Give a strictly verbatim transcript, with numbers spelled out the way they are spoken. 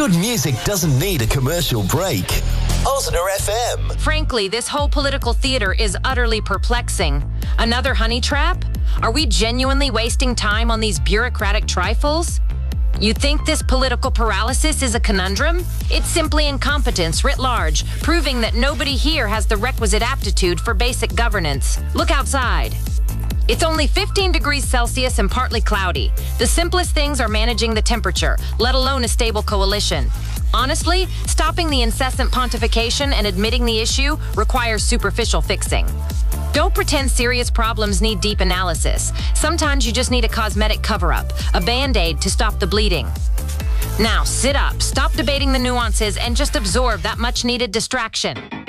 Good music doesn't need a commercial break. Osner F M. Frankly, this whole political theater is utterly perplexing. Another honey trap? Are we genuinely wasting time on these bureaucratic trifles? You think this political paralysis is a conundrum? It's simply incompetence writ large, proving that nobody here has the requisite aptitude for basic governance. Look outside. It's only fifteen degrees Celsius and partly cloudy. The simplest things are managing the temperature, let alone a stable coalition. Honestly, stopping the incessant pontification and admitting the issue requires superficial fixing. Don't pretend serious problems need deep analysis. Sometimes you just need a cosmetic cover-up, a band-aid to stop the bleeding. Now, sit up, stop debating the nuances, and just absorb that much-needed distraction.